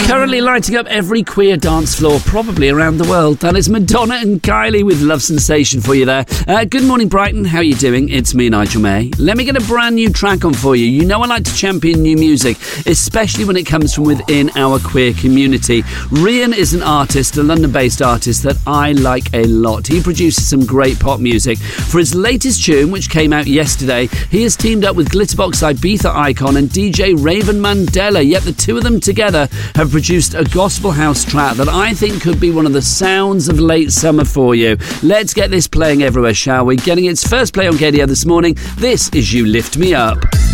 Currently lighting up every queer dance floor, probably around the world. That is Madonna and Kylie with Love Sensation for you there. Good morning, Brighton. How are you doing? It's me, Nigel May. Let me get a brand new track on for you. You know I like to champion new music, especially when it comes from within our queer community. Rian is an artist, a London-based artist that I like a lot. He produces some great pop music. For his latest tune, which came out yesterday, he has teamed up with Glitterbox Ibiza icon and DJ Raven Mandela. Yet the two of them together have produced a gospel house track that I think could be one of the sounds of late summer for you. Let's get this playing everywhere, shall we? Getting its first play on KDO this morning. This is You Lift Me Up.